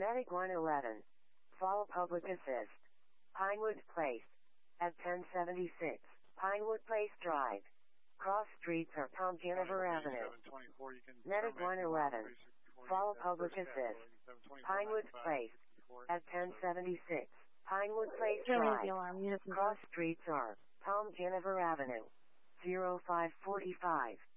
Medic 111. Fall Public Assist. Pinewood Place. At 1076. Pinewood Place Drive. Cross streets are Tom Ginniver Avenue. Medic 111. Fall Public Assist. Pinewood Place. At 1076. Pinewood Place Drive. Cross streets are Tom Ginniver Avenue. 0545.